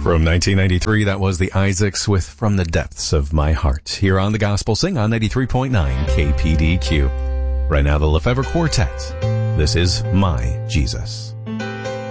From 1993, that was the Isaacs with From the Depths of My Heart, here on the Gospel Sing on 93.9 KPDQ. Right now, the Lefevre Quartet. This is My Jesus.